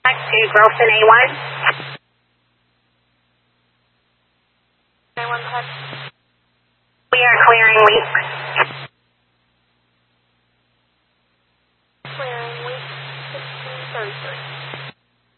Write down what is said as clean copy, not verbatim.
Back to Groston A1. A1 head. We are clearing Weeks. Clearing week 1633.